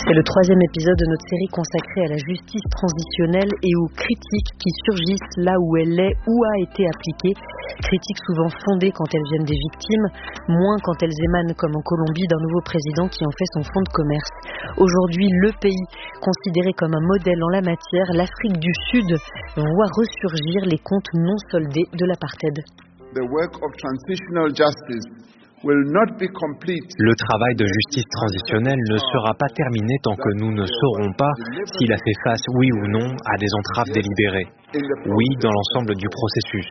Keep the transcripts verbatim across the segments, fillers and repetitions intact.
C'est le troisième épisode de notre série consacrée à la justice transitionnelle et aux critiques qui surgissent là où elle est ou a été appliquée. Critiques souvent fondées quand elles viennent des victimes, moins quand elles émanent, comme en Colombie, d'un nouveau président qui en fait son fonds de commerce. Aujourd'hui, le pays considéré comme un modèle en la matière, l'Afrique du Sud voit ressurgir les comptes non soldés de l'apartheid. The work of transitional justice will not be complete. Le travail de justice transitionnelle ne sera pas terminé tant que nous ne saurons pas s'il a fait face, oui ou non, à des entraves délibérées. Oui, dans l'ensemble du processus.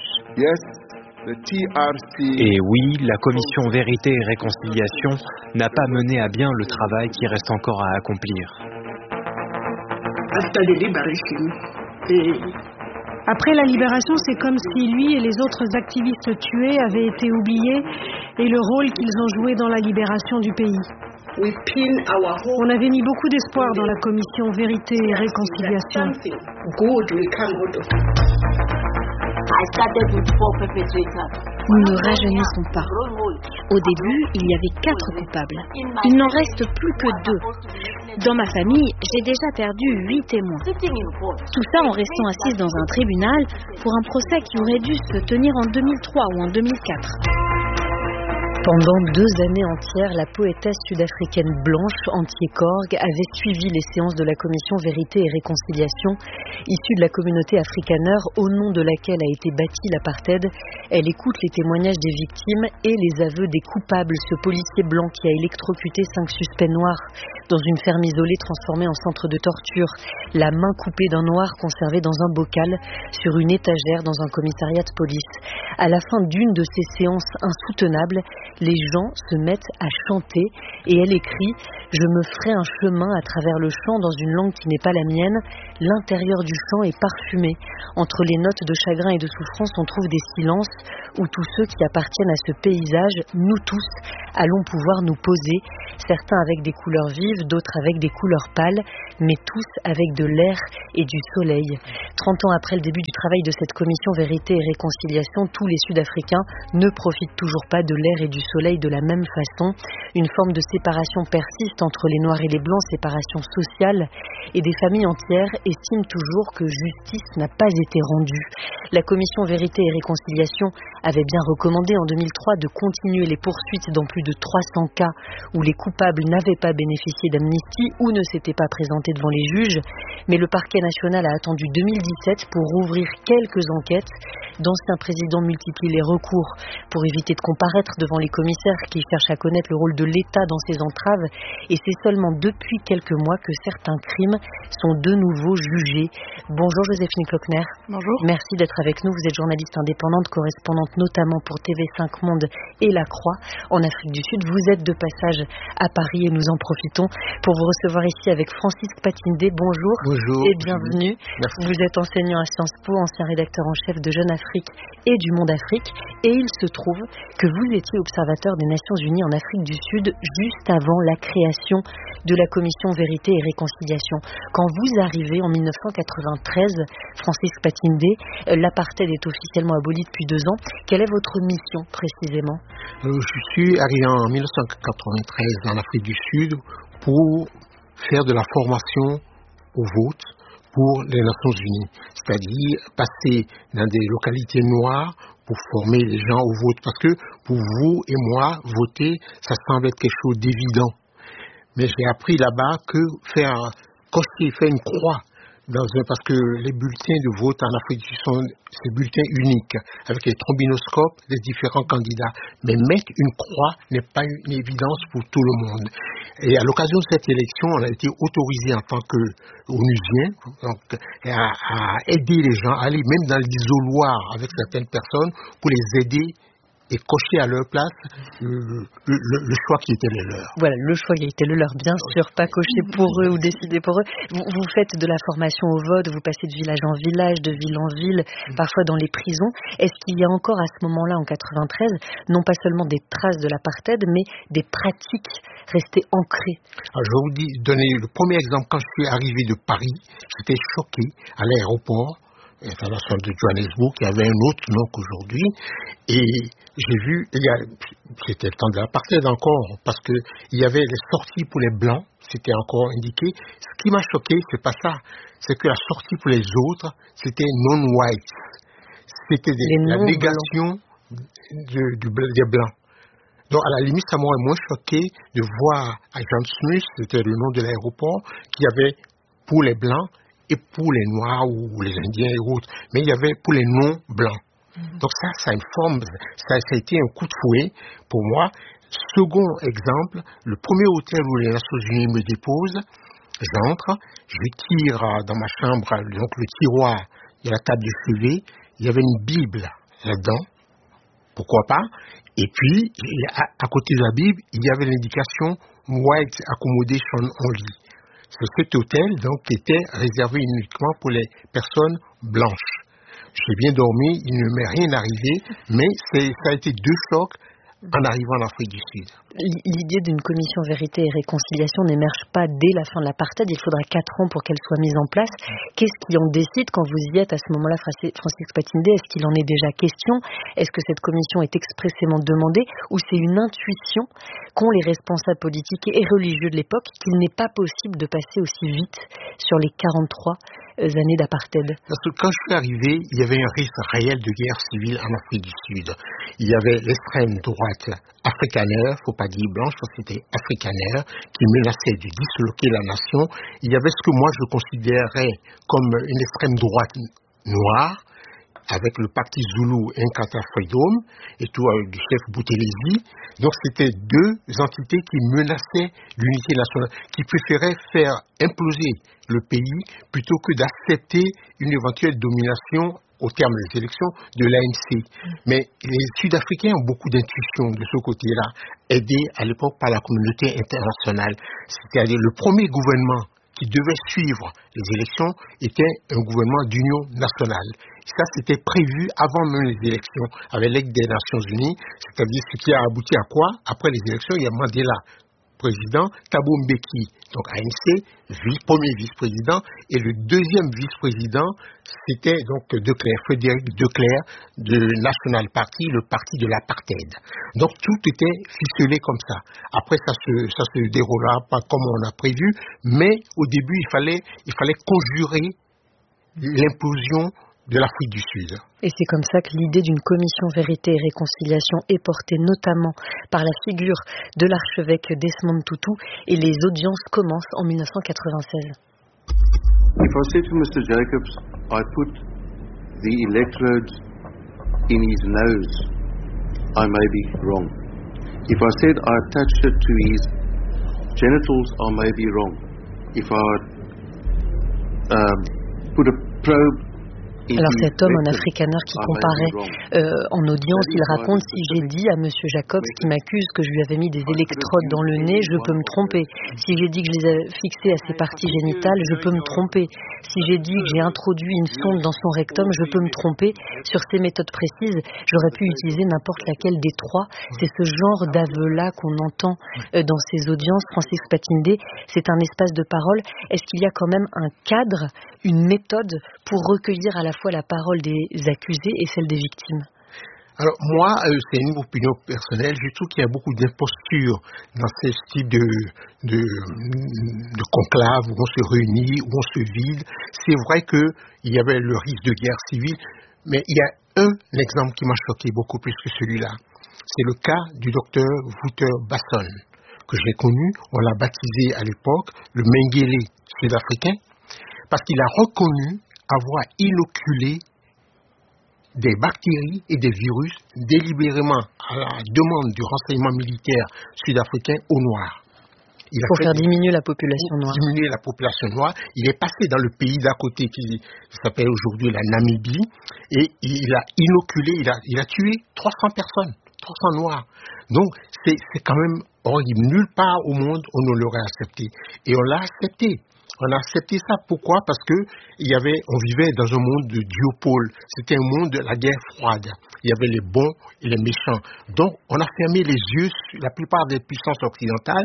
Et oui, la commission Vérité et Réconciliation n'a pas mené à bien le travail qui reste encore à accomplir. Après la libération, c'est comme si lui et les autres activistes tués avaient été oubliés et le rôle qu'ils ont joué dans la libération du pays. On avait mis beaucoup d'espoir dans la commission Vérité et Réconciliation. Nous ne rajeunissons pas. Au début, il y avait quatre coupables. Il n'en reste plus que deux. Dans ma famille, j'ai déjà perdu huit témoins. Tout ça en restant assise dans un tribunal pour un procès qui aurait dû se tenir en deux mille trois ou en deux mille quatre. Pendant deux années entières, la poétesse sud-africaine Blanche Antje-Korg avait suivi les séances de la commission Vérité et Réconciliation, issue de la communauté afrikaner au nom de laquelle a été bâti l'apartheid. Elle écoute les témoignages des victimes et les aveux des coupables, ce policier blanc qui a électrocuté cinq suspects noirs dans une ferme isolée transformée en centre de torture, la main coupée d'un noir conservée dans un bocal sur une étagère dans un commissariat de police. À la fin d'une de ces séances insoutenables, les gens se mettent à chanter et elle écrit « Je me ferai un chemin à travers le champ dans une langue qui n'est pas la mienne. L'intérieur du champ est parfumé. Entre les notes de chagrin et de souffrance, on trouve des silences où tous ceux qui appartiennent à ce paysage, nous tous, allons pouvoir nous poser. Certains avec des couleurs vives, d'autres avec des couleurs pâles, mais tous avec de l'air et du soleil. » Trente ans après le début du travail de cette commission Vérité et Réconciliation, tous les Sud-Africains ne profitent toujours pas de l'air et du soleil de la même façon. Une forme de séparation persiste entre les Noirs et les Blancs, séparation sociale, et des familles entières estiment toujours que justice n'a pas été rendue. La commission Vérité et Réconciliation avait bien recommandé en deux mille trois de continuer les poursuites dans plus de trois cents cas où les coupables n'avaient pas bénéficié d'amnistie ou ne s'étaient pas présentés devant les juges, mais le parquet national a attendu deux mille dix-sept pour ouvrir quelques enquêtes. D'anciens présidents multiplient les recours pour éviter de comparaître devant les commissaires qui cherchent à connaître le rôle de l'État dans ces entraves, et c'est seulement depuis quelques mois que certains crimes sont de nouveau jugés. Bonjour Joséphine Klockner. Bonjour. Merci d'être avec nous. Vous êtes journaliste indépendante, correspondante notamment pour T V cinq Monde et La Croix en Afrique du Sud. Vous êtes de passage à Paris et nous en profitons pour vous recevoir ici avec Francisque Patindé. Bonjour. Bonjour. Et bienvenue. Merci. Vous êtes enseignant à Sciences Po, ancien rédacteur en chef de Jeune Afrique et du Monde Afrique, et il se trouve que vous étiez observateur des Nations Unies en Afrique du Sud juste avant la création de la commission Vérité et Réconciliation. Quand vous arrivez en mille neuf cent quatre-vingt-treize, Francisque Patindé, l'apartheid est officiellement aboli depuis deux ans. Quelle est votre mission précisément ? Je suis arrivé en mille neuf cent quatre-vingt-treize en Afrique du Sud pour faire de la formation au vote pour les Nations Unies, c'est-à-dire passer dans des localités noires pour former les gens au vote, parce que pour vous et moi, voter, ça semble être quelque chose d'évident. Mais j'ai appris là-bas que faire cocher, faire une croix, dans un, parce que les bulletins de vote en Afrique du Sud sont ces bulletins uniques, avec les trombinoscopes des différents candidats. Mais mettre une croix n'est pas une évidence pour tout le monde. Et à l'occasion de cette élection, on a été autorisé en tant qu'onusien donc à, à aider les gens, à aller même dans l'isoloir avec certaines personnes pour les aider et cocher à leur place le, le, le choix qui était le leur. Voilà, le choix qui était le leur, bien sûr, pas cocher pour eux ou décider pour eux. Vous, vous faites de la formation au vote, vous passez de village en village, de ville en ville, parfois dans les prisons. Est-ce qu'il y a encore à ce moment-là, en quatre-vingt-treize, non pas seulement des traces de l'apartheid, mais des pratiques restées ancrées ? Alors, je vais vous dire, donner le premier exemple. Quand je suis arrivé de Paris, j'étais choqué à l'aéroport. international de Johannesburg, qui avait un autre nom qu'aujourd'hui. Et j'ai vu, il y a, c'était le temps de l'apartheid encore, parce que il y avait les sorties pour les blancs, c'était encore indiqué. Ce qui m'a choqué, c'est pas ça, c'est que la sortie pour les autres, c'était non-white. C'était des, la négation de, du, des blancs. Donc, à la limite, ça m'aurait moins choqué de voir à John Smith, c'était le nom de l'aéroport, qu'il y avait pour les blancs et pour les noirs ou les indiens et autres. Mais il y avait pour les non-blancs. Mmh. Donc ça, ça informe, ça, ça a été un coup de fouet pour moi. Second exemple, le premier hôtel où les Nations Unies me déposent, j'entre, je tire dans ma chambre, donc le tiroir, il y a la table de chevet, il y avait une Bible là-dedans, pourquoi pas. Et puis, à, à côté de la Bible, il y avait l'indication White Accommodation Only. C'est cet hôtel, donc, qui était réservé uniquement pour les personnes blanches. J'ai bien dormi, il ne m'est rien arrivé, mais c'est, ça a été deux chocs en arrivant en Afrique du Sud. L'idée d'une commission vérité et réconciliation n'émerge pas dès la fin de l'apartheid, il faudra quatre ans pour qu'elle soit mise en place. Qu'est-ce qui en décide quand vous y êtes à ce moment-là, Francis Kpatinde? Est-ce qu'il en est déjà question? Est-ce que cette commission est expressément demandée? Ou c'est une intuition qu'ont les responsables politiques et religieux de l'époque qu'il n'est pas possible de passer aussi vite sur les quarante-trois années d'apartheid? Parce que quand je suis arrivé, il y avait un risque réel de guerre civile en Afrique du Sud. Il y avait l'extrême droite africanaire, faut pas dire blanche, parce que c'était africanaire, qui menaçait de disloquer la nation. Il y avait ce que moi je considérais comme une extrême droite noire, avec le parti Zulu Inkatha Freedom et tout avec du chef Buthelezi. Donc c'était deux entités qui menaçaient l'unité nationale, qui préféraient faire imploser le pays plutôt que d'accepter une éventuelle domination au terme des élections de l'A N C. Mais les Sud-Africains ont beaucoup d'intuition de ce côté-là, aidés à l'époque par la communauté internationale. C'est-à-dire le premier gouvernement qui devait suivre les élections était un gouvernement d'union nationale. Ça, c'était prévu avant même les élections avec l'aide des Nations Unies, c'est-à-dire ce qui a abouti à quoi? Après les élections, il y a Mandela, président, Thabo Mbeki, donc A N C, vice, premier vice-président, et le deuxième vice-président, c'était donc De Klerk, Frédéric De Klerk, de National Party, le parti de l'apartheid. Donc tout était ficelé comme ça. Après, ça se, ça se déroula pas comme on a prévu, mais au début, il fallait, il fallait conjurer l'implosion de l'Afrique du Sud. Et c'est comme ça que l'idée d'une commission vérité et réconciliation est portée notamment par la figure de l'archevêque Desmond Tutu, et les audiences commencent en mille neuf cent quatre-vingt-seize. If I say to Mister Jacobs, I put the electrode in his nose, I may be wrong. If I said I attached it to his genitals, I may be wrong. If I um, put a probe. Alors cet homme, un africaner qui comparait euh, en audience, il raconte: si j'ai dit à Monsieur Jacobs qui m'accuse que je lui avais mis des électrodes dans le nez, je peux me tromper. Si j'ai dit que je les ai fixées à ses parties génitales, je peux me tromper. Si j'ai dit que j'ai introduit une sonde dans son rectum, je peux me tromper. Sur ces méthodes précises, j'aurais pu utiliser n'importe laquelle des trois. C'est ce genre d'aveu-là qu'on entend euh, dans ces audiences. Francis Kpatinde, c'est un espace de parole. Est-ce qu'il y a quand même un cadre, une méthode pour recueillir à la fois la parole des accusés et celle des victimes? Alors moi, euh, c'est une opinion personnelle, je trouve qu'il y a beaucoup d'imposture dans ce type de, de, de conclave où on se réunit, où on se vide. C'est vrai qu'il y avait le risque de guerre civile, mais il y a un exemple qui m'a choqué beaucoup plus que celui-là. C'est le cas du docteur Wouter Basson, que j'ai connu, on l'a baptisé à l'époque le Mengele sud-africain, parce qu'il a reconnu avoir inoculé des bactéries et des virus délibérément à la demande du renseignement militaire sud-africain aux Noirs. Il pour faire diminuer la population noire. Diminuer la population noire. Il est passé dans le pays d'à côté qui s'appelle aujourd'hui la Namibie et il a inoculé, il a, il a tué trois cents personnes, trois cents Noirs. Donc c'est, c'est quand même horrible. Nulle part au monde on ne l'aurait accepté. Et on l'a accepté. On a accepté ça. Pourquoi? Parce que il y avait, on vivait dans un monde de duopole. C'était un monde de la guerre froide. Il y avait les bons et les méchants. Donc, on a fermé les yeux sur la plupart des puissances occidentales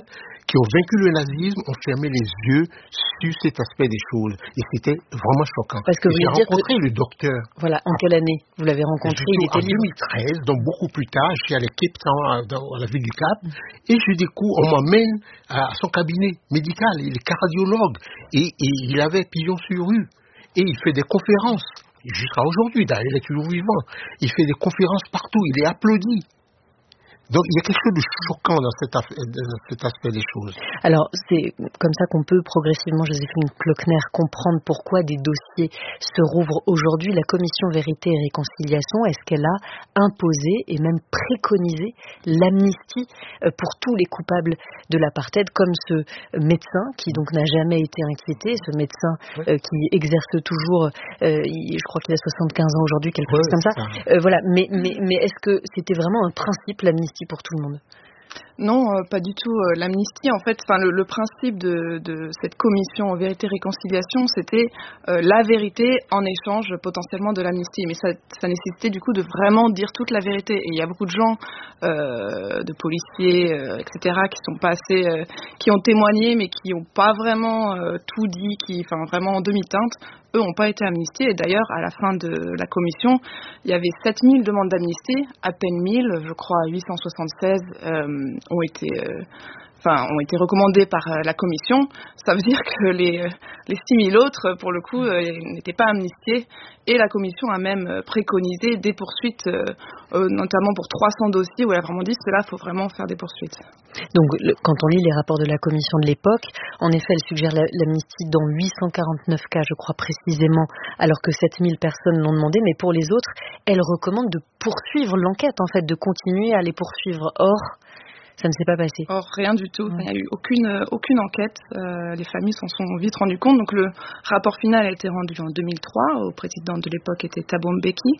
qui ont vaincu le nazisme ont fermé les yeux sur cet aspect des choses. Et c'était vraiment choquant. Parce que vous j'ai rencontré que... le docteur. Voilà, en quelle année vous l'avez rencontré? Il était en deux mille treize, donc beaucoup plus tard, je suis allé à Cape Town, à la ville du Cap, et je découvre, on m'emmène à son cabinet médical. Il est cardiologue et, et il avait pigeon sur rue. Et il fait des conférences. Jusqu'à aujourd'hui, d'ailleurs, il est toujours vivant. Il fait des conférences partout, il est applaudi. Donc, il y a quelque chose de choquant dans cet, aff- dans cet aspect des choses. Alors, c'est comme ça qu'on peut progressivement, Joséphine Klockner, comprendre pourquoi des dossiers se rouvrent aujourd'hui. La Commission Vérité et Réconciliation, est-ce qu'elle a imposé et même préconisé l'amnistie pour tous les coupables de l'apartheid, comme ce médecin qui donc n'a jamais été inquiété, ce médecin oui. euh, qui exerce toujours, euh, il, je crois qu'il a soixante-quinze ans aujourd'hui, quelque chose oui, comme ça. ça. Euh, voilà. Mais, mais, mais est-ce que c'était vraiment un principe, l'amnistie pour tout le monde? Non, euh, pas du tout. Euh, l'amnistie, en fait, enfin le, le principe de, de cette commission Vérité et Réconciliation, c'était euh, la vérité en échange potentiellement de l'amnistie. Mais ça, ça nécessitait du coup de vraiment dire toute la vérité. Et il y a beaucoup de gens, euh, de policiers, euh, et cetera, qui sont pas assez, euh, qui ont témoigné, mais qui n'ont pas vraiment euh, tout dit, qui, enfin vraiment en demi-teinte. Eux n'ont pas été amnistiés. Et d'ailleurs, à la fin de la commission, il y avait sept mille demandes d'amnistie, à peine mille, je crois huit cent soixante-seize euh, ont été, euh, enfin, ont été recommandées par euh, la commission. Ça veut dire que les, les six mille autres, pour le coup, euh, n'étaient pas amnistiés. Et la commission a même préconisé des poursuites, euh, euh, notamment pour trois cents dossiers, où elle a vraiment dit que là, il faut vraiment faire des poursuites. Donc, le, quand on lit les rapports de la commission de l'époque, en effet, elle suggère la, l'amnistie dans huit cent quarante-neuf cas, je crois précisément, alors que sept mille personnes l'ont demandé. Mais pour les autres, elle recommande de poursuivre l'enquête, en fait, de continuer à les poursuivre. Or, ça ne s'est pas passé. Or, rien du tout. Il n'y a eu aucune, aucune enquête. Euh, les familles s'en sont vite rendues compte. Donc, le rapport final a été rendu en deux mille trois. Au président de l'époque était Thabo Mbeki.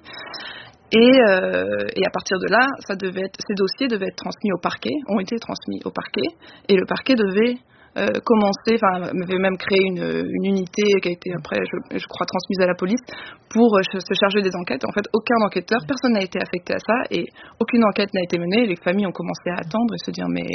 Et, euh, et à partir de là, ça devait être, ces dossiers devaient être transmis au parquet, ont été transmis au parquet. Et le parquet devait euh, commencer, enfin, avait même créé une, une unité qui a été après, je, je crois, transmise à la police pour euh, se charger des enquêtes. En fait, aucun enquêteur, personne n'a été affecté à ça et aucune enquête n'a été menée. Les familles ont commencé à attendre et se dire mais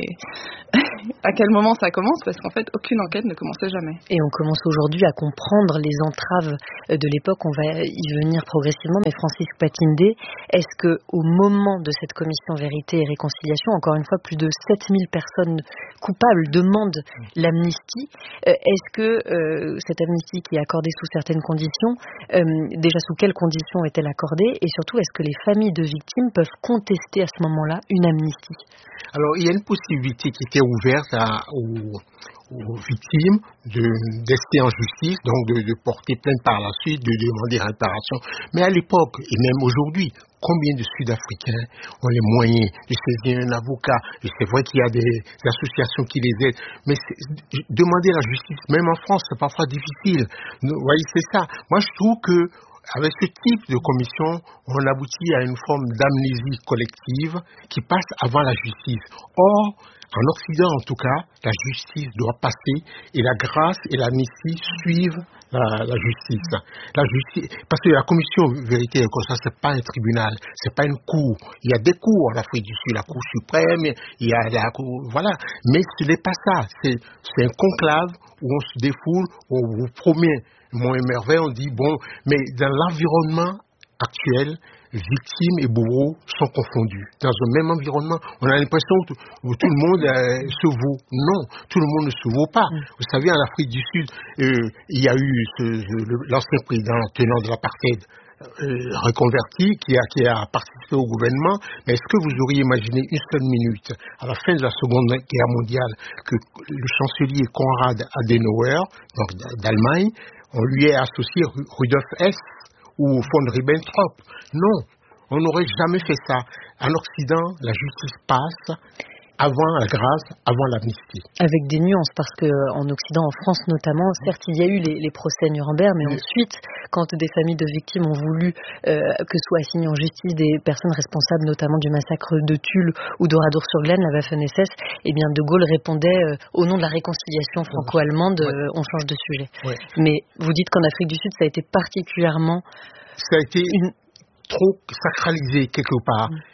à quel moment ça commence? Parce qu'en fait, aucune enquête ne commençait jamais. Et on commence aujourd'hui à comprendre les entraves de l'époque. On va y venir progressivement. Mais Francis Kpatinde, est-ce que au moment de cette commission Vérité et Réconciliation, encore une fois, plus de sept mille personnes coupables demandent l'amnistie? Est-ce que euh, cette amnistie qui est accordée sous certaines conditions, euh, déjà sous quelles conditions est-elle accordée? Et surtout, est-ce que les familles de victimes peuvent contester à ce moment-là une amnistie? Alors, il y a une possibilité qui était ouverte à, aux, aux victimes de, d'ester en justice, donc de, de porter plainte par la suite, de demander réparation. Mais à l'époque, et même aujourd'hui, combien de Sud-Africains ont les moyens de saisir un avocat? Et c'est vrai qu'il y a des associations qui les aident, mais demander la justice, même en France, c'est parfois difficile. Vous voyez, c'est ça. Moi, je trouve que avec ce type de commission, on aboutit à une forme d'amnésie collective qui passe avant la justice. Or, en Occident en tout cas, la justice doit passer et la grâce et l'amnistie suivent la, la justice. La justice, parce que la commission Vérité et Réconciliation, c'est pas un tribunal, c'est pas une cour. Il y a des cours en Afrique du Sud, la Cour suprême, il y a la cour, voilà. Mais ce n'est pas ça. C'est, c'est un conclave où on se défoule, où on vous promet mon émerveil, on dit bon, mais dans l'environnement actuel, victimes et bourreaux sont confondus. Dans un même environnement, on a l'impression que tout le monde euh, se vaut. Non, tout le monde ne se vaut pas. Vous savez, en Afrique du Sud, euh, il y a eu ce, ce, l'ancien président tenant de l'apartheid euh, reconverti qui a, qui a participé au gouvernement. Mais est-ce que vous auriez imaginé une seule minute, à la fin de la Seconde Guerre mondiale, que le chancelier Konrad Adenauer, donc d'Allemagne, on lui ait associé Rudolf Hess ou von Ribbentrop? Non, on n'aurait jamais fait ça. En Occident, la justice passe avant la grâce, avant l'amnistie. Avec des nuances, parce qu'en Occident, en France notamment, certes, il y a eu les, les procès Nuremberg, mais oui. Ensuite, quand des familles de victimes ont voulu euh, que soient assignées en justice des personnes responsables, notamment du massacre de Tulle ou d'Oradour-sur-Glane, la Waffen-S S, eh bien, De Gaulle répondait euh, au nom de la réconciliation franco-allemande, ouais. euh, on change de sujet. Ouais. Mais vous dites qu'en Afrique du Sud, ça a été particulièrement... Ça a été... Une... trop sacralisé quelque part. Mmh.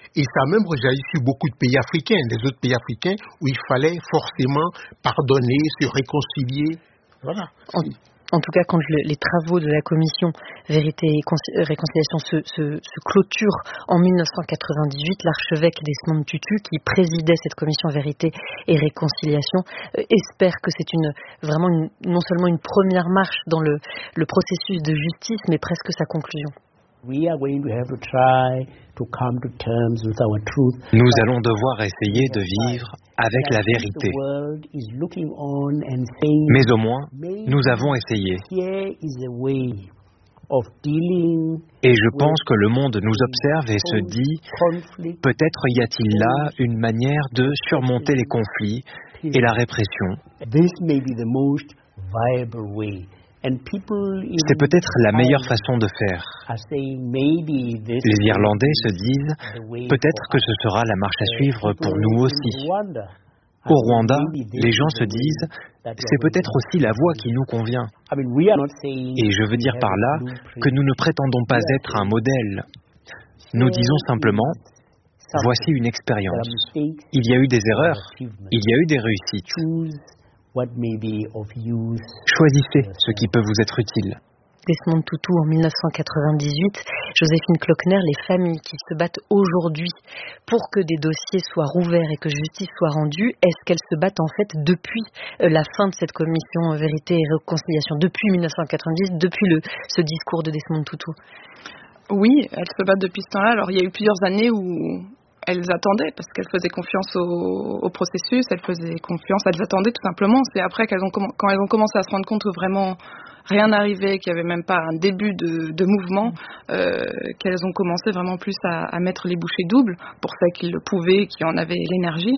Et ça a même rejailli sur beaucoup de pays africains, des autres pays africains, où il fallait forcément pardonner, se réconcilier. Voilà. En, en tout cas, quand le, les travaux de la commission Vérité et Réconciliation se, se, se clôturent en mille neuf cent quatre-vingt-dix-huit, l'archevêque Desmond Tutu, qui présidait cette commission Vérité et Réconciliation, euh, espère que c'est une, vraiment une, non seulement une première marche dans le, le processus de justice, mais presque sa conclusion. Nous allons devoir essayer de vivre avec la vérité. Mais au moins, nous avons essayé. Et je pense que le monde nous observe et se dit, peut-être y a-t-il là une manière de surmonter les conflits et la répression. C'est peut-être la meilleure façon de faire. Les Irlandais se disent, peut-être que ce sera la marche à suivre pour nous aussi. Au Rwanda, les gens se disent, c'est peut-être aussi la voie qui nous convient. Et je veux dire par là que nous ne prétendons pas être un modèle. Nous disons simplement, voici une expérience. Il y a eu des erreurs, il y a eu des réussites. Choisissez ce qui peut vous être utile. Desmond Tutu en mille neuf cent quatre-vingt-dix-huit, Joséphine Klockner, les familles qui se battent aujourd'hui pour que des dossiers soient rouverts et que justice soit rendue, est-ce qu'elles se battent en fait depuis la fin de cette commission Vérité et Réconciliation, depuis mille neuf cent quatre-vingt-dix, depuis le, ce discours de Desmond Tutu? Oui, elles se battent depuis ce temps-là. Alors il y a eu plusieurs années où elles attendaient parce qu'elles faisaient confiance au, au processus, elles faisaient confiance, elles attendaient tout simplement. C'est après qu'elles ont quand elles ont commencé à se rendre compte que vraiment rien n'arrivait, qu'il n'y avait même pas un début de, de mouvement, euh, qu'elles ont commencé vraiment plus à, à mettre les bouchées doubles pour celles qui le pouvaient, qui en avaient l'énergie.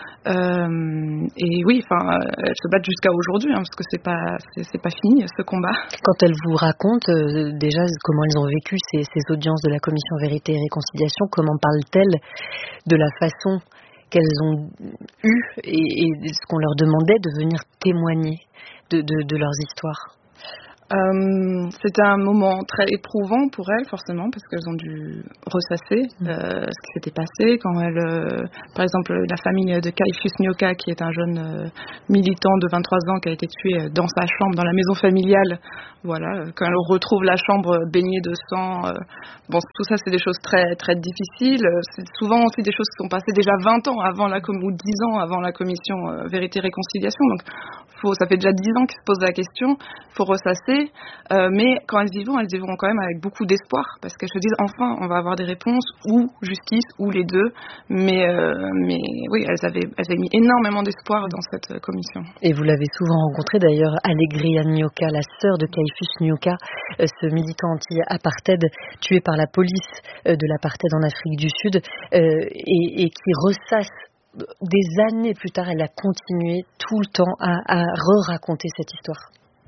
Euh, et oui, enfin, elles se battent jusqu'à aujourd'hui, hein, parce que c'est pas, c'est, c'est pas fini ce combat. Quand elles vous racontent euh, déjà comment elles ont vécu ces, ces audiences de la commission Vérité et Réconciliation, comment parlent-elles de la façon qu'elles ont eue et, et ce qu'on leur demandait de venir témoigner de, de, de leurs histoires? Euh, c'était un moment très éprouvant pour elles, forcément, parce qu'elles ont dû ressasser euh, ce qui s'était passé. Quand elles, euh, par exemple, la famille de Caiphus Nyoka, qui est un jeune euh, militant de vingt-trois ans qui a été tué dans sa chambre, dans la maison familiale, voilà, quand elles retrouvent la chambre baignée de sang, euh, bon, tout ça, c'est des choses très, très difficiles. C'est souvent aussi des choses qui sont passées déjà vingt ans avant la com- ou dix ans avant la commission euh, Vérité et Réconciliation. Donc, faut, ça fait déjà dix ans qu'ils se posent la question. Il faut ressasser. Euh, mais quand elles y vont, elles y vont quand même avec beaucoup d'espoir, parce qu'elles se disent enfin on va avoir des réponses, ou justice, ou les deux. Mais, euh, mais oui, elles avaient, elles avaient mis énormément d'espoir dans cette commission. Et vous l'avez souvent rencontré d'ailleurs, Alegria Nyoka, la sœur de Caiphus Nyoka, euh, ce militant anti-apartheid tué par la police euh, de l'apartheid en Afrique du Sud, euh, et, et qui ressasse. Des années plus tard, elle a continué tout le temps à, à re-raconter cette histoire.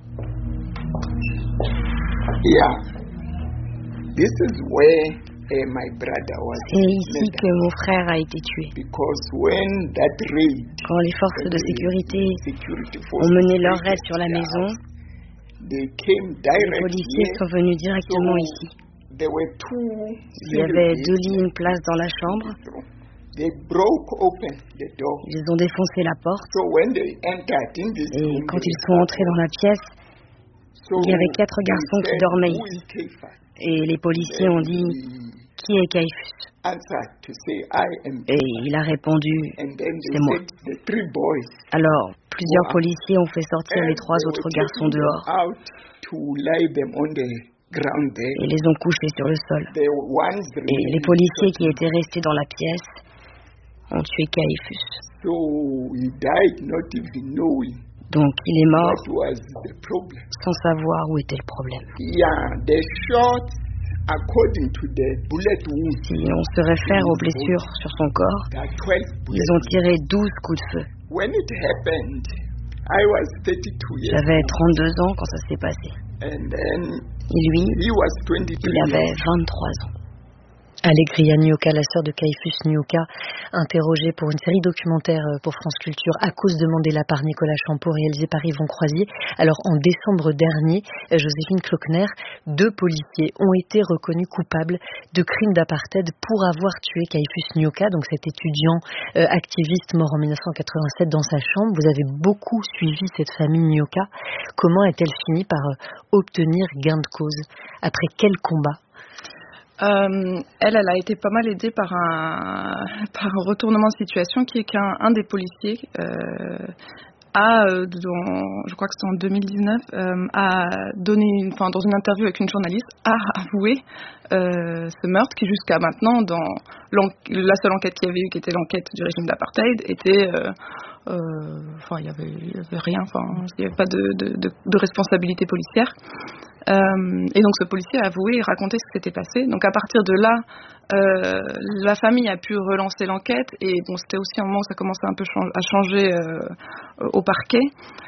Yeah. This is where uh, my brother was. C'est ici que mon frère a été tué. Because when that raid, quand les forces de sécurité ont mené leur raid sur la maison, they came les policiers sont venus directement so, ici. There were two Il y avait deux lits, une place dans la chambre. They broke open the door. Ils ont défoncé la porte. So when they entered in this Et room, quand ils sont entrés dans la pièce, so il y avait quatre garçons qui dormaient ici. Et les policiers ont dit, qui est Caiphus? Et il a répondu, c'est moi. Alors, plusieurs policiers ont fait sortir les trois autres garçons dehors. Et les ont couchés sur le sol. Et les policiers qui étaient restés dans la pièce ont tué Caiphus. Donc il est mort sans savoir où était le problème. Si on se réfère aux blessures sur son corps, ils ont tiré douze coups de feu. J'avais trente-deux ans quand ça s'est passé. Et lui, il avait vingt-trois ans. Allegria Nyoka, la sœur de Caiphus Nyoka, interrogée pour une série documentaire pour France Culture à cause de Mandela par Nicolas Champeau, réalisé par Yvon Croisier. Alors en décembre dernier, Joséphine Klockner, deux policiers ont été reconnus coupables de crimes d'apartheid pour avoir tué Caiphus Nyoka, donc cet étudiant euh, activiste mort en dix-neuf cent quatre-vingt-sept dans sa chambre. Vous avez beaucoup suivi cette famille Nyoka. Comment a-t-elle fini par euh, obtenir gain de cause? Après quel combat? Euh, elle, elle a été pas mal aidée par un, par un retournement de situation qui est qu'un un des policiers euh, a, euh, dans, je crois que c'était en deux mille dix-neuf, euh, a donné, une, enfin, dans une interview avec une journaliste, a avoué euh, ce meurtre qui jusqu'à maintenant, dans la seule enquête qu'il y avait eu, qui était l'enquête du régime d'apartheid, était euh, euh, enfin, il y avait, il y avait rien, enfin, il n'y avait pas de, de, de, de responsabilité policière. Euh, et donc ce policier a avoué et raconté ce qui s'était passé. Donc à partir de là, euh, la famille a pu relancer l'enquête et bon, c'était aussi un moment où ça commençait un peu à changer euh, au parquet.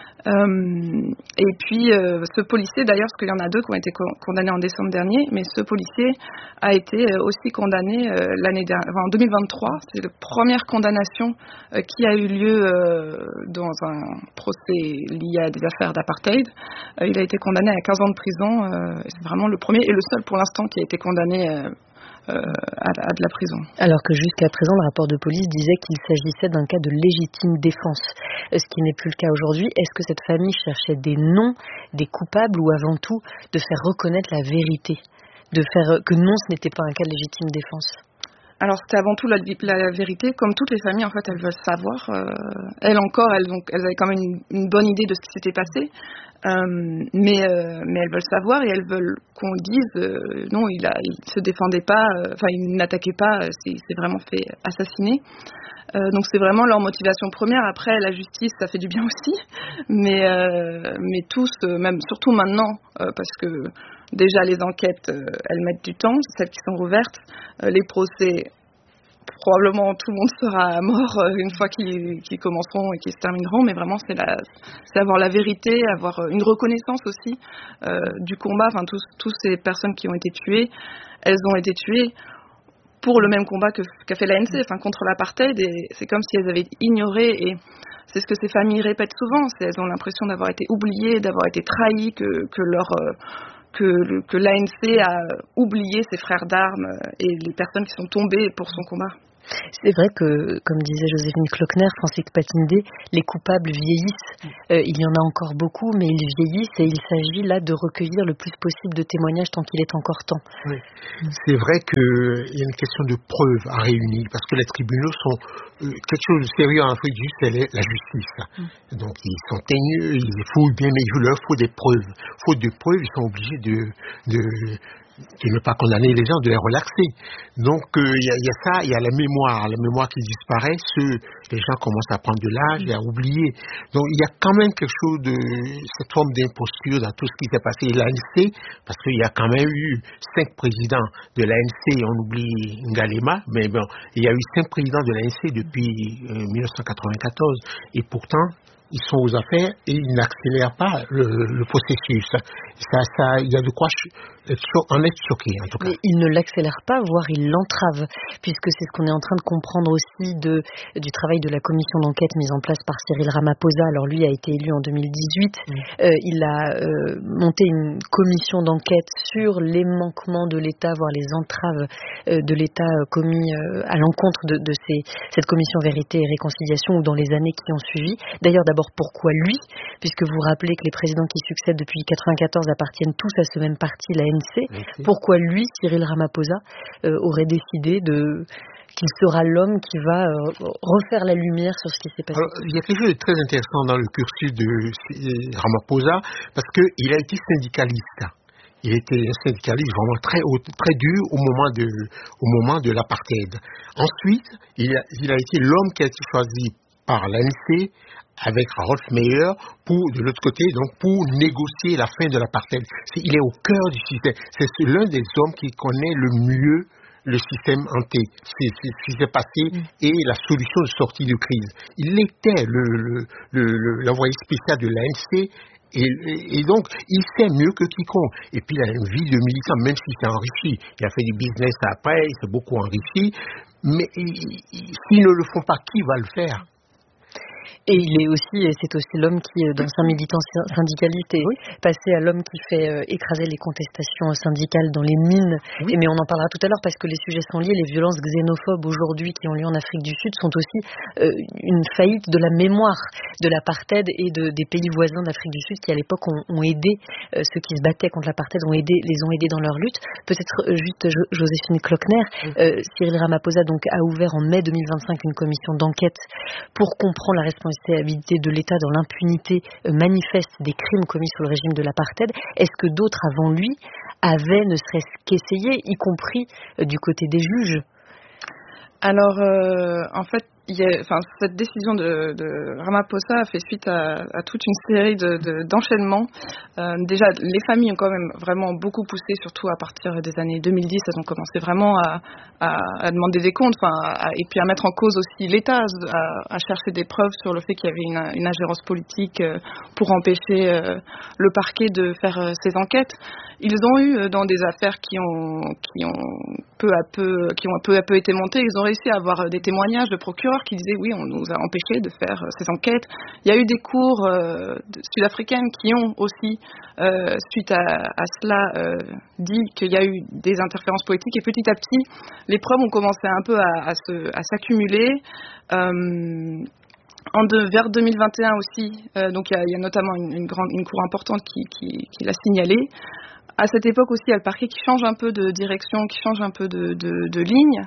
Euh, et puis euh, ce policier, d'ailleurs, parce qu'il y en a deux qui ont été co- condamnés en décembre dernier, mais ce policier a été aussi condamné euh, l'année dernière, enfin, en deux mille vingt-trois. C'est la première condamnation euh, qui a eu lieu euh, dans un procès lié à des affaires d'apartheid. Euh, il a été condamné à quinze ans de prison. Euh, c'est vraiment le premier et le seul pour l'instant qui a été condamné euh, Euh, à, à de la prison. Alors que jusqu'à présent, le rapport de police disait qu'il s'agissait d'un cas de légitime défense, ce qui n'est plus le cas aujourd'hui. Est-ce que cette famille cherchait des noms, des coupables ou avant tout de faire reconnaître la vérité, de faire que non, ce n'était pas un cas de légitime défense? Alors c'était avant tout la, la vérité, comme toutes les familles en fait elles veulent savoir. Euh, elles encore, elles, donc, elles avaient quand même une, une bonne idée de ce qui s'était passé, euh, mais, euh, mais elles veulent savoir et elles veulent qu'on dise euh, non, il, a, il se défendait pas, enfin euh, il n'attaquait pas, c'est, c'est vraiment fait assassiner. Euh, donc c'est vraiment leur motivation première. Après la justice ça fait du bien aussi, mais euh, mais tous, euh, même surtout maintenant, euh, parce que déjà les enquêtes euh, elles mettent du temps, celles qui sont rouvertes, euh, les procès probablement tout le monde sera mort euh, une fois qu'ils, qu'ils commenceront et qu'ils se termineront, mais vraiment c'est, la, c'est avoir la vérité, avoir une reconnaissance aussi euh, du combat. Enfin tous tous ces personnes qui ont été tuées, elles ont été tuées pour le même combat que, qu'a fait l'A N C, enfin contre l'apartheid, et c'est comme si elles avaient ignoré, et c'est ce que ces familles répètent souvent, c'est elles ont l'impression d'avoir été oubliées, d'avoir été trahies, que, que leur euh, que, que l'A N C a oublié ses frères d'armes et les personnes qui sont tombées pour son combat. C'est vrai que, comme disait Joséphine Klockner, Francis Patindé, les coupables vieillissent. Euh, il y en a encore beaucoup, mais ils vieillissent et il s'agit là de recueillir le plus possible de témoignages tant qu'il est encore temps. Oui. C'est vrai qu'il y a une question de preuves à réunir, parce que les tribunaux sont euh, quelque chose de sérieux en Afrique du Sud, c'est la justice. Mm. Donc ils sont teigneux, ils fouillent bien, mais il leur faut des preuves. Faute de preuves, ils sont obligés de... de de ne pas condamner les gens, de les relaxer. Donc il euh, y, y a ça, il y a la mémoire, la mémoire qui disparaît, ceux, les gens commencent à prendre de l'âge et à oublier. Donc il y a quand même quelque chose de cette forme d'imposture dans tout ce qui s'est passé. L'A N C, parce qu'il y a quand même eu cinq présidents de l'A N C, on oublie Ngalema, mais bon, il y a eu cinq présidents de l'A N C depuis euh, dix-neuf cent quatre-vingt-quatorze, et pourtant ils sont aux affaires et ils n'accélèrent pas le, le processus. Ça, ça, il y a de quoi en être choqué, en tout cas. Mais ils ne l'accélèrent pas, voire ils l'entravent, puisque c'est ce qu'on est en train de comprendre aussi de, du travail de la commission d'enquête mise en place par Cyril Ramaphosa. Alors lui a été élu en deux mille dix-huit. Mmh. Euh, il a euh, monté une commission d'enquête sur les manquements de l'État, voire les entraves euh, de l'État euh, commis euh, à l'encontre de, de ces, cette commission Vérité et Réconciliation, ou dans les années qui ont suivi. D'ailleurs, d'abord, pourquoi lui? Puisque vous rappelez que les présidents qui succèdent depuis quatre-vingt-quatorze appartiennent tous à ce même parti, la N C. Merci. Pourquoi lui, Cyril Ramaphosa, euh, aurait décidé de... qu'il sera l'homme qui va euh, refaire la lumière sur ce qui s'est passé? Alors, il y a quelque chose de très intéressant dans le cursus de Ramaphosa, parce qu'il a été syndicaliste. Il était un syndicaliste vraiment très haut, très dur au moment de, au moment de l'apartheid. Ensuite, il a, il a été l'homme qui a été choisi par l'A N C avec Rolf Meyer pour, de l'autre côté, donc pour négocier la fin de l'apartheid. C'est, il est au cœur du système. C'est l'un des hommes qui connaît le mieux le système hanté, c'est, c'est ce qui s'est passé et la solution de sortie de crise. Il était le, le, le, le, l'envoyé spécial de l'A N C et, et donc, il sait mieux que quiconque. Et puis, il a une vie de militant, même s'il s'est enrichi. Il a fait du business après, il s'est beaucoup enrichi. Mais s'ils ne le font pas, qui va le faire? Et il est aussi, et c'est aussi l'homme qui, dans sa militant syndicaliste, est oui. passé à l'homme qui fait euh, écraser les contestations syndicales dans les mines. Oui. Et, mais on en parlera tout à l'heure parce que les sujets sont liés. Les violences xénophobes aujourd'hui qui ont lieu en Afrique du Sud sont aussi euh, une faillite de la mémoire de l'apartheid et de, des pays voisins d'Afrique du Sud qui à l'époque ont, ont aidé euh, ceux qui se battaient contre l'apartheid, ont aidé, les ont aidés dans leur lutte. Peut-être euh, juste jo- Joséphine Klockner, oui. euh, Cyril Ramaphosa donc a ouvert en mai deux mille vingt-cinq une commission d'enquête pour comprendre la responsabilité de l'État dans l'impunité manifeste des crimes commis sous le régime de l'apartheid. Est-ce que d'autres avant lui avaient ne serait-ce qu'essayé, y compris du côté des juges? Alors, euh, en fait, il y a, enfin, cette décision de, de Ramaphosa a fait suite à, à toute une série de, de, d'enchaînements. Euh, déjà, les familles ont quand même vraiment beaucoup poussé, surtout à partir des années deux mille dix. Elles ont commencé vraiment à, à, à demander des comptes, enfin, à, et puis à mettre en cause aussi l'État, à, à chercher des preuves sur le fait qu'il y avait une, une ingérence politique pour empêcher euh, le parquet de faire euh, ses enquêtes. Ils ont eu, dans des affaires qui ont, qui ont peu à peu, qui ont peu à peu été montées, ils ont réussi à avoir des témoignages de procureurs qui disaient oui, on nous a empêchés de faire euh, ces enquêtes. Il y a eu des cours euh, sud-africaines qui ont aussi, euh, suite à, à cela, euh, dit qu'il y a eu des interférences politiques et petit à petit, les preuves ont commencé un peu à, à, se, à s'accumuler. Euh, En de, vers deux mille vingt et un aussi, euh, donc il y, y a notamment une, une, grande, une cour importante qui, qui, qui l'a signalé. À cette époque aussi, il y a le parquet qui change un peu de direction, qui change un peu de, de, de ligne,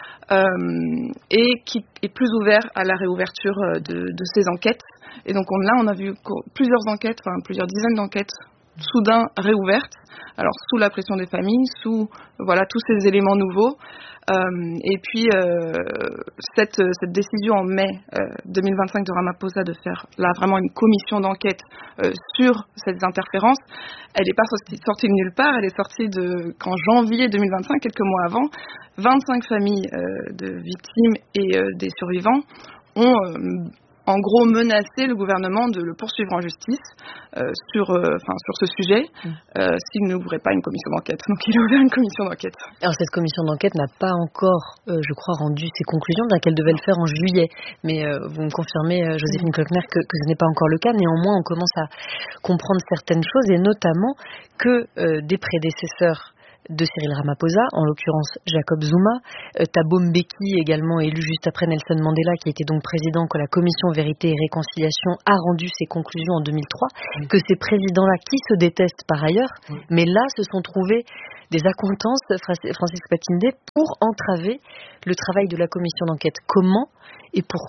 euh, et qui est plus ouvert à la réouverture de, de ces enquêtes. Et donc on, là, on a vu plusieurs enquêtes, enfin plusieurs dizaines d'enquêtes soudain réouvertes, alors sous la pression des familles, sous voilà tous ces éléments nouveaux. Euh, et puis euh, cette, cette décision en mai euh, deux mille vingt-cinq de Ramaphosa de faire là vraiment une commission d'enquête euh, sur ces interférences, elle n'est pas sortie, sortie de nulle part, elle est sortie de, qu'en janvier deux mille vingt-cinq, quelques mois avant, vingt-cinq familles euh, de victimes et euh, des survivants ont euh, en gros menacé le gouvernement de le poursuivre en justice euh, sur, euh, enfin, sur ce sujet euh, s'il n'ouvrait pas une commission d'enquête. Donc il a ouvert une commission d'enquête. Alors cette commission d'enquête n'a pas encore, euh, je crois, rendu ses conclusions, bien qu'elle devait le faire en juillet. Mais euh, vous me confirmez, euh, Joséphine Klockner, que, que ce n'est pas encore le cas. Néanmoins, on commence à comprendre certaines choses, et notamment que euh, des prédécesseurs de Cyril Ramaphosa, en l'occurrence Jacob Zuma, euh, Thabo Mbeki, également élu juste après Nelson Mandela, qui était donc président quand la commission Vérité et Réconciliation a rendu ses conclusions en deux mille trois, oui. que ces présidents-là, qui se détestent par ailleurs, oui. mais là se sont trouvés des accointances, Francis Patindé, pour entraver le travail de la commission d'enquête. Comment et pourquoi ?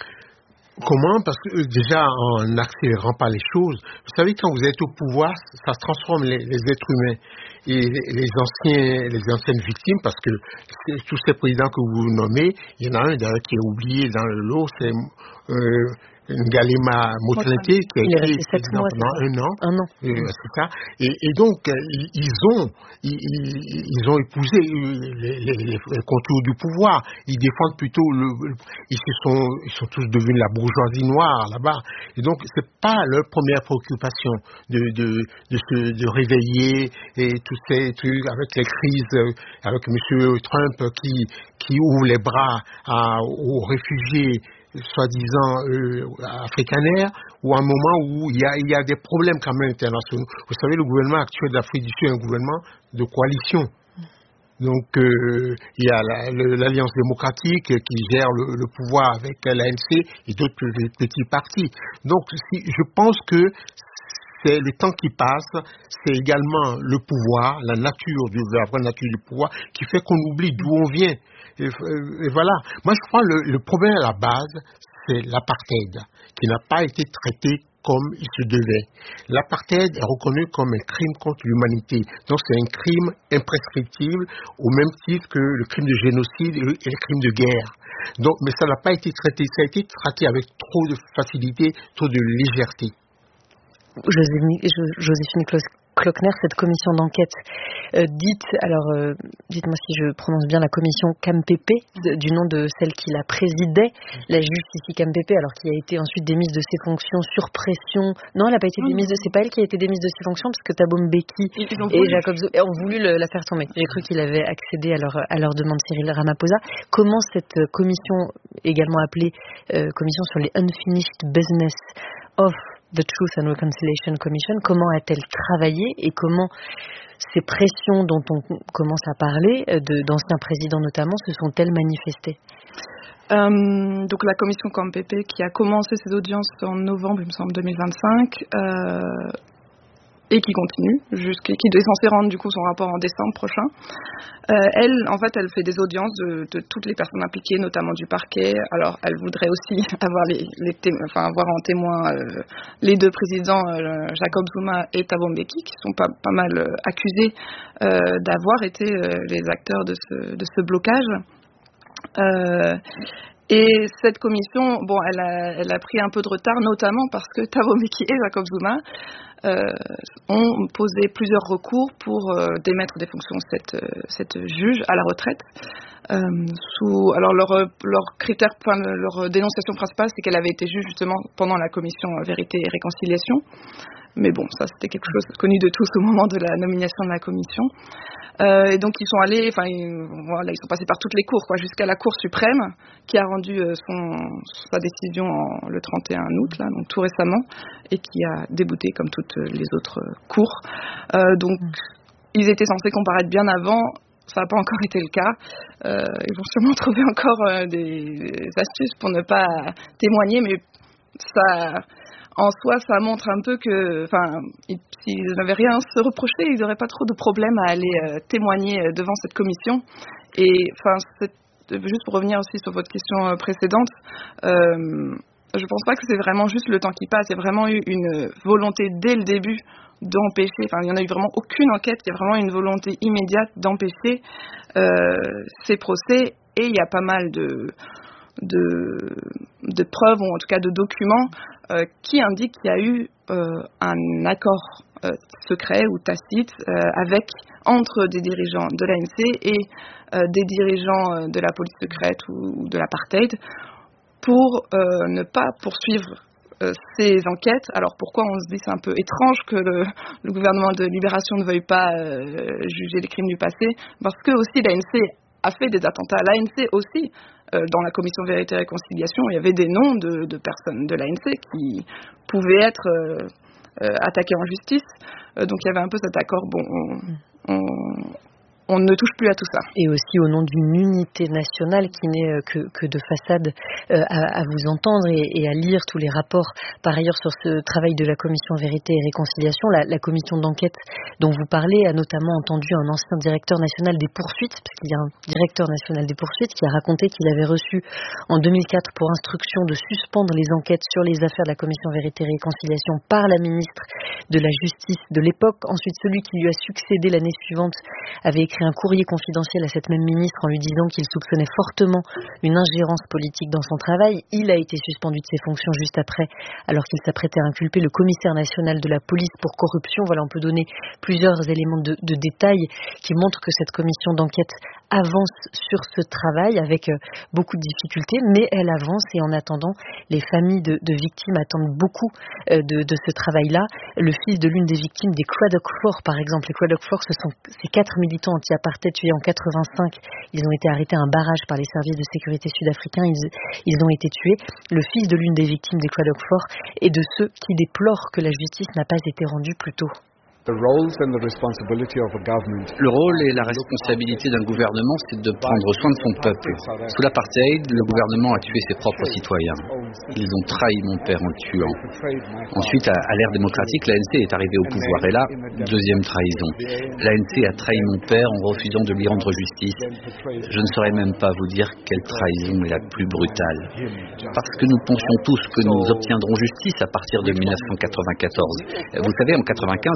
Comment? Parce que déjà, en n'accélérant pas les choses, vous savez, quand vous êtes au pouvoir, ça se transforme les, les êtres humains. Et les anciens, les anciennes victimes, parce que tous ces présidents que vous nommez, il y en a un d'ailleurs qui est oublié dans le lot, c'est euh, Ngalema Motlanthe, qui a il été président mois, pendant un an. Un an. Euh, c'est ça. Et, et donc, ils ont, ils, ils ont épousé les, les, les contours du pouvoir. Ils défendent plutôt le, ils se sont, ils sont tous devenus la bourgeoisie noire là-bas. Et donc, c'est pas leur première préoccupation de, de, de se, de réveiller et tous ces trucs avec les crises, avec Monsieur Trump qui, qui ouvre les bras à, aux réfugiés soi-disant euh, africanaires, ou à un moment où il y, a, il y a des problèmes quand même internationaux. Vous savez, le gouvernement actuel d'Afrique du Sud est un gouvernement de coalition. Donc, euh, il y a la, le, l'Alliance démocratique qui gère le, le pouvoir avec l'A N C et d'autres petits partis. Donc, si, je pense que c'est le temps qui passe, c'est également le pouvoir, la nature, la vraie nature du pouvoir, qui fait qu'on oublie d'où on vient. Et, et voilà. Moi, je crois que le, le problème à la base, c'est l'apartheid, qui n'a pas été traité comme il se devait. L'apartheid est reconnu comme un crime contre l'humanité. Donc, c'est un crime imprescriptible, au même titre que le crime de génocide et le, et le crime de guerre. Donc, mais ça n'a pas été traité. Ça a été traité avec trop de facilité, trop de légèreté. Joséphine Klockner, cette commission d'enquête euh, dite, alors euh, dites-moi si je prononce bien la commission Kampepe, de, du nom de celle qui la présidait, la juge Sissi Kampepe, alors qui a été ensuite démise de ses fonctions sur pression. Non, elle n'a pas été démise de, c'est pas elle qui a été démise de ses fonctions parce que Thabo Mbeki et Jacob Zuma ont voulu le, la faire tomber. J'ai cru qu'il avait accédé à leur, à leur demande, Cyril Ramaphosa. Comment cette commission, également appelée euh, commission sur les unfinished business of the Truth and Reconciliation Commission, comment a-t-elle travaillé et comment ces pressions dont on commence à parler, de, d'anciens présidents notamment, se sont-elles manifestées? Euh, donc la commission Kampepe qui a commencé ses audiences en novembre, il me semble, deux mille vingt-cinq, euh, et qui continue, jusqu'à, qui est censée rendre du coup son rapport en décembre prochain. Euh, elle, en fait, elle fait des audiences de, de toutes les personnes impliquées, notamment du parquet. Alors, elle voudrait aussi avoir les, les témo- enfin avoir en témoin euh, les deux présidents, euh, Jacob Zuma et Thabo Mbeki, qui sont pas, pas mal euh, accusés euh, d'avoir été euh, les acteurs de ce, de ce blocage. Euh, Et cette commission, bon, elle a, elle a pris un peu de retard, notamment parce que Thabo Mbeki et Jacob Zuma euh, ont posé plusieurs recours pour euh, démettre des fonctions cette, cette juge à la retraite. Euh, sous, alors leur, leur critère, enfin, leur dénonciation principale, c'est qu'elle avait été juge justement pendant la commission Vérité et Réconciliation. Mais bon, ça c'était quelque chose connu de tous au moment de la nomination de la commission. Euh, et donc ils sont allés, enfin ils, voilà, ils sont passés par toutes les cours, quoi, jusqu'à la Cour suprême qui a rendu euh, son, sa décision en, le trente et un août, là, donc tout récemment, et qui a débouté comme toutes les autres cours. Euh, donc ils étaient censés comparaître bien avant. Ça n'a pas encore été le cas. Euh, ils vont sûrement trouver encore euh, des, des astuces pour ne pas témoigner, mais ça, en soi, ça montre un peu que, enfin, s'ils n'avaient rien à se reprocher, ils n'auraient pas trop de problème à aller euh, témoigner devant cette commission. Et, enfin, juste pour revenir aussi sur votre question précédente, euh, je ne pense pas que c'est vraiment juste le temps qui passe. Il y a vraiment eu une volonté dès le début d'empêcher, enfin il n'y en a eu vraiment aucune enquête, il y a vraiment une volonté immédiate d'empêcher euh, ces procès, et il y a pas mal de, de, de preuves, ou en tout cas de documents euh, qui indiquent qu'il y a eu euh, un accord euh, secret ou tacite euh, avec, entre des dirigeants de l'A N C et euh, des dirigeants de la police secrète ou, ou de l'apartheid pour euh, ne pas poursuivre Euh, ces enquêtes. Alors pourquoi on se dit c'est un peu étrange que le, le gouvernement de Libération ne veuille pas euh, juger les crimes du passé, parce que aussi l'A N C a fait des attentats. L'A N C aussi, euh, dans la commission Vérité et Réconciliation, il y avait des noms de, de personnes de l'A N C qui pouvaient être euh, euh, attaquées en justice. Euh, donc il y avait un peu cet accord. Bon, on, on, on ne touche plus à tout ça. Et aussi au nom d'une unité nationale qui n'est que, que de façade euh, à, à vous entendre et, et à lire tous les rapports. Par ailleurs, sur ce travail de la commission Vérité et Réconciliation, la, la commission d'enquête dont vous parlez a notamment entendu un ancien directeur national des poursuites, parce qu'il y a un directeur national des poursuites qui a raconté qu'il avait reçu en deux mille quatre pour instruction de suspendre les enquêtes sur les affaires de la commission Vérité et Réconciliation par la ministre de la Justice de l'époque. Ensuite, celui qui lui a succédé l'année suivante avait écrit un courrier confidentiel à cette même ministre en lui disant qu'il soupçonnait fortement une ingérence politique dans son travail. Il a été suspendu de ses fonctions juste après, alors qu'il s'apprêtait à inculper le commissaire national de la police pour corruption. Voilà, on peut donner plusieurs éléments de, de détails qui montrent que cette commission d'enquête avance sur ce travail avec beaucoup de difficultés, mais elle avance, et en attendant, les familles de, de victimes attendent beaucoup de, de ce travail-là. Le fils de l'une des victimes des Cradock Four, par exemple, les Cradock Four, ce sont ces quatre militants anti-apartheid tués en quatre-vingt-cinq. Ils ont été arrêtés à un barrage par les services de sécurité sud-africains. Ils, ils ont été tués. Le fils de l'une des victimes des Cradock Four est de ceux qui déplorent que la justice n'a pas été rendue plus tôt. Le rôle et la responsabilité d'un gouvernement, c'est de prendre soin de son peuple. Sous l'apartheid, le gouvernement a tué ses propres citoyens. Ils ont trahi mon père en le tuant. Ensuite, à, à l'ère démocratique, l'A N C est arrivée au pouvoir. Et là, deuxième trahison. L'A N C a trahi mon père en refusant de lui rendre justice. Je ne saurais même pas vous dire quelle trahison est la plus brutale. Parce que nous pensions tous que nous obtiendrons justice à partir de mille neuf cent quatre-vingt-quatorze. Vous savez, en quatre-vingt-quinze, l'ancien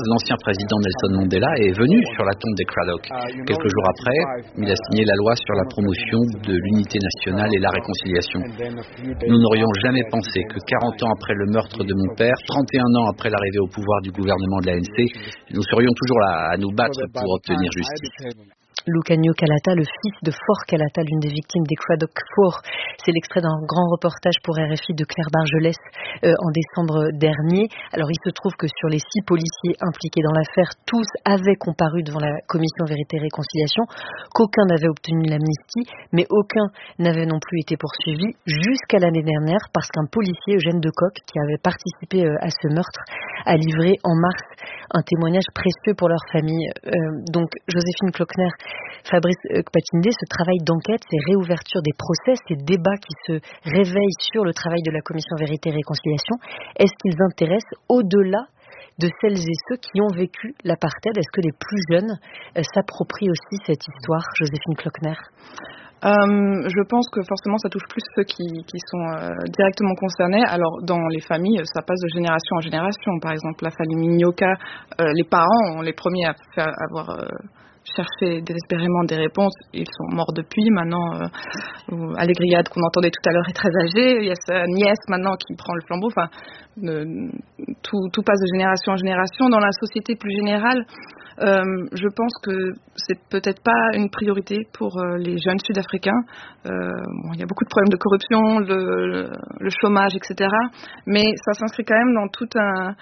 président Nelson Mandela est venu sur la tombe des Cradock. Quelques jours après, il a signé la loi sur la promotion de l'unité nationale et la réconciliation. Nous n'aurions jamais pensé que quarante ans après le meurtre de mon père, trente et un ans après l'arrivée au pouvoir du gouvernement de l'A N C, nous serions toujours là à nous battre pour obtenir justice. Lucanio Kalata, le fils de Fort Kalata, l'une des victimes des Cradock Four. C'est l'extrait d'un grand reportage pour R F I de Claire Bargelès euh, en décembre dernier. Alors il se trouve que sur les six policiers impliqués dans l'affaire, tous avaient comparu devant la commission Vérité et Réconciliation, qu'aucun n'avait obtenu l'amnistie, mais aucun n'avait non plus été poursuivi jusqu'à l'année dernière parce qu'un policier, Eugène Decoq, qui avait participé euh, à ce meurtre, a livré en mars un témoignage précieux pour leur famille. Euh, donc Joséphine Klockner, Fabrice Kpatinde, ce travail d'enquête, ces réouvertures des procès, ces débats qui se réveillent sur le travail de la commission Vérité et Réconciliation, est-ce qu'ils intéressent au-delà de celles et ceux qui ont vécu l'apartheid? Est-ce que les plus jeunes euh, s'approprient aussi cette histoire, Joséphine Klockner? Euh, je pense que forcément ça touche plus ceux qui, qui sont euh, directement concernés. Alors dans les familles, ça passe de génération en génération. Par exemple, la famille Minyoka, euh, les parents ont les premiers à faire, avoir euh, cherché désespérément des réponses. Ils sont morts depuis. Maintenant, euh, Allegriade qu'on entendait tout à l'heure est très âgée. Il y a sa nièce maintenant qui prend le flambeau. Enfin, euh, tout, tout passe de génération en génération. Dans la société plus générale, Euh, je pense que c'est peut-être pas une priorité pour euh, les jeunes Sud-Africains. Euh, bon, il y a beaucoup de problèmes de corruption, le, le, le chômage, et cetera. Mais ça s'inscrit quand même dans tout un,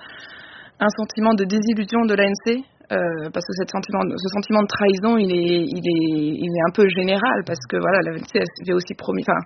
un sentiment de désillusion de l'A N C, euh, parce que cette sentiment, ce sentiment de trahison, il est, il est, il est un peu général, parce que voilà, l'A N C avait aussi promis. Enfin,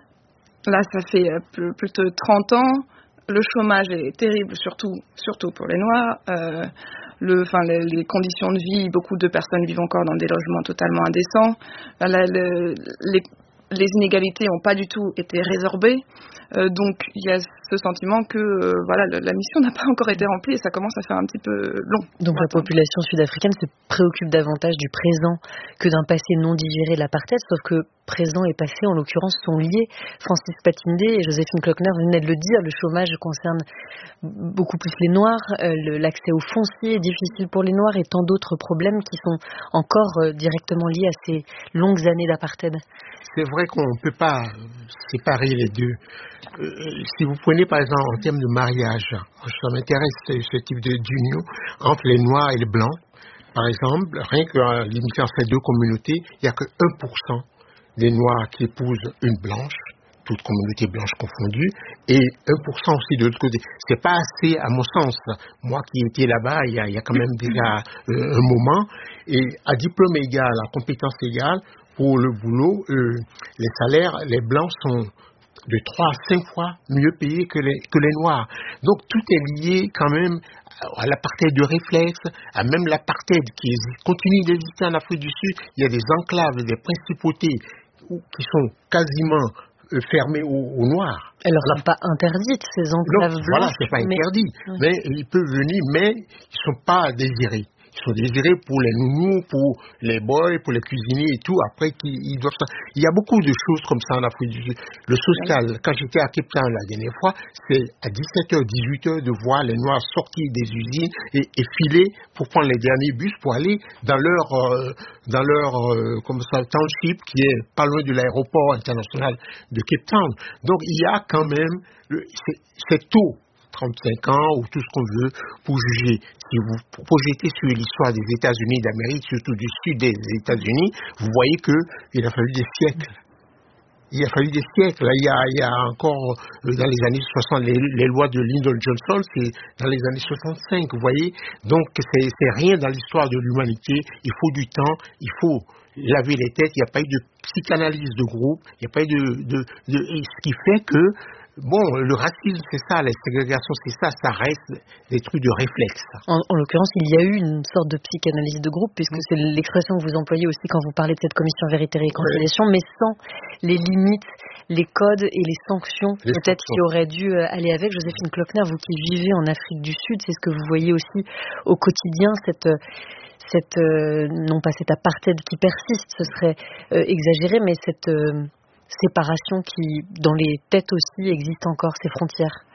là, ça fait plus, plus de trente ans. Le chômage est terrible, surtout, surtout pour les Noirs. Euh, Le, enfin, les, les conditions de vie, beaucoup de personnes vivent encore dans des logements totalement indécents. La, le, les, les inégalités n'ont pas du tout été résorbées. Euh, donc, il y a ce sentiment que euh, voilà, le, la mission n'a pas encore été remplie et ça commence à faire un petit peu long. Donc, la population sud-africaine se préoccupe davantage du présent que d'un passé non digéré de l'apartheid, sauf que présent et passé, en l'occurrence, sont liés. Francis Kpatinde et Joséphine Klockner venaient de le dire, le chômage concerne beaucoup plus les Noirs, euh, le, l'accès au foncier est difficile pour les Noirs et tant d'autres problèmes qui sont encore euh, directement liés à ces longues années d'apartheid. C'est vrai qu'on ne peut pas séparer les deux. Euh, si vous prenez par exemple en termes de mariage, ça m'intéresse ce, ce type de, d'union entre les Noirs et les Blancs. Par exemple, rien que en limitant ces deux communautés, il n'y a que un pour cent des Noirs qui épousent une blanche, toute communauté blanche confondue, et un pour cent aussi de l'autre côté. C'est pas assez, à mon sens. Moi qui étais là-bas, il y a, il y a quand même déjà euh, un moment, et à diplôme égal, à compétence égale, pour le boulot, euh, les salaires, les blancs sont de trois à cinq fois mieux payés que les, que les Noirs. Donc tout est lié quand même à l'apartheid de réflexe, à même l'apartheid qui continue d'exister en Afrique du Sud. Il y a des enclaves, des principautés qui sont quasiment euh, fermées aux, aux Noirs. Elles ne sont pas interdites, ces enclaves blanches. Voilà, c'est pas interdit. Mais, mais ils peuvent venir, mais ils ne sont pas désirés. Ils sont désirés pour les nounous, pour les boys, pour les cuisiniers et tout. Après, ils doivent... Il y a beaucoup de choses comme ça en Afrique du Sud. Le social, quand j'étais à Cape Town la dernière fois, c'est à dix-sept heures, dix-huit heures de voir les Noirs sortir des usines et, et filer pour prendre les derniers bus pour aller dans leur, euh, dans leur euh, comme ça, township qui est pas loin de l'aéroport international de Cape Town. Donc, il y a quand même... Le, c'est, c'est tôt. trente-cinq ans ou tout ce qu'on veut pour juger. Si vous projetez sur l'histoire des États-Unis d'Amérique, surtout du sud des États-Unis, vous voyez qu'il a fallu des siècles. Il a fallu des siècles. Là, il, y a, il y a encore, dans les années soixante, les, les lois de Lyndon Johnson, c'est dans les années soixante-cinq, vous voyez. Donc, c'est, c'est rien dans l'histoire de l'humanité. Il faut du temps, il faut laver les têtes. Il n'y a pas eu de psychanalyse de groupe. Il n'y a pas eu de, de, de... Ce qui fait que bon, le racisme, c'est ça, la ségrégation, c'est ça, ça reste des trucs de réflexe. En, en l'occurrence, il y a eu une sorte de psychanalyse de groupe, puisque c'est l'expression que vous employez aussi quand vous parlez de cette commission Vérité et Réconciliation, oui. Mais sans les limites, les codes et les sanctions, les peut-être sanctions. Qui auraient dû aller avec. Joséphine Klockner, vous qui vivez en Afrique du Sud, c'est ce que vous voyez aussi au quotidien, cette... cette euh, non pas cette apartheid qui persiste, ce serait euh, exagéré, mais cette... Euh, séparation qui, dans les têtes aussi, existe encore, ces frontières.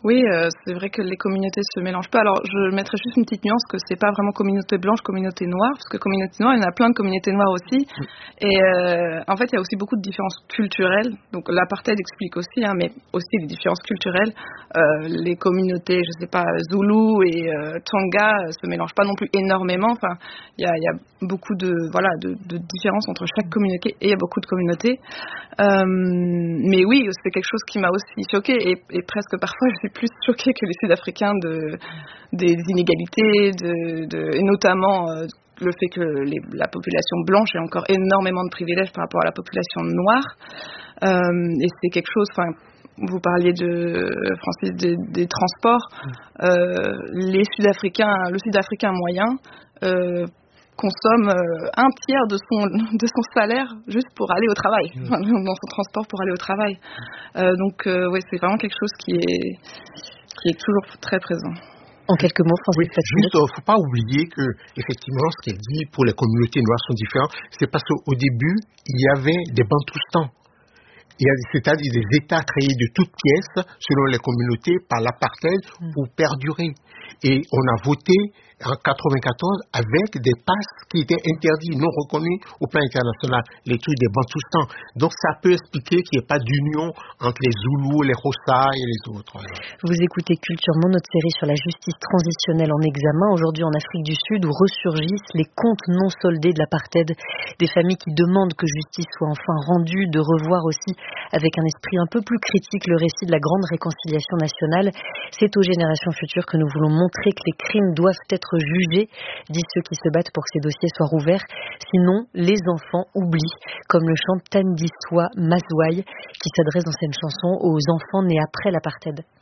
Oui, euh, c'est vrai que les communautés se mélangent pas. Alors, je mettrais juste une petite nuance que c'est pas vraiment communauté blanche, communauté noire, parce que communauté noire, il y en a plein de communautés noires aussi. Et euh, en fait, il y a aussi beaucoup de différences culturelles. Donc, l'apartheid explique aussi, hein, mais aussi les différences culturelles. Euh, les communautés, je sais pas, Zoulou et euh, Tonga euh, se mélangent pas non plus énormément. Enfin, il y a, y a beaucoup de voilà de, de différences entre chaque communauté et il y a beaucoup de communautés. Euh, mais oui, c'est quelque chose qui m'a aussi choquée et, et presque parfois je suis plus choquée que les Sud-Africains de, des inégalités, de, de, et notamment euh, le fait que les, la population blanche ait encore énormément de privilèges par rapport à la population noire. Euh, et c'est quelque chose, enfin, vous parliez de Francis des, des transports. Euh, les Sud-Africains, le Sud-Africain moyen euh, consomme euh, un tiers de son de son salaire juste pour aller au travail, mmh. enfin, dans son transport pour aller au travail. Euh, donc euh, ouais, c'est vraiment quelque chose qui est qui est toujours très présent. En quelques mots, Francis. Oui, juste, il ne faut pas oublier que effectivement, ce qu'elle dit pour les communautés noires sont différents. C'est parce qu'au début, il y avait des bantoustans. Il y a, c'est-à-dire des États créés de toutes pièces selon les communautés par l'apartheid mmh. pour perdurer. Et on a voté en quatre-vingt-quatorze avec des passes qui étaient interdits, non reconnus au plan international, les trucs des Bantoustans. Donc ça peut expliquer qu'il n'y ait pas d'union entre les Zoulous, les Xhosa et les autres. Vous écoutez Culture Monde, notre série sur la justice transitionnelle en examen. Aujourd'hui en Afrique du Sud, où ressurgissent les comptes non soldés de l'apartheid, des familles qui demandent que justice soit enfin rendue, de revoir aussi avec un esprit un peu plus critique le récit de la grande réconciliation nationale. C'est aux générations futures que nous voulons montrer que les crimes doivent être jugés, disent ceux qui se battent pour que ces dossiers soient rouverts. Sinon, les enfants oublient, comme le chante Tandiswa Mazwai, qui s'adresse dans cette chanson aux enfants nés après l'apartheid.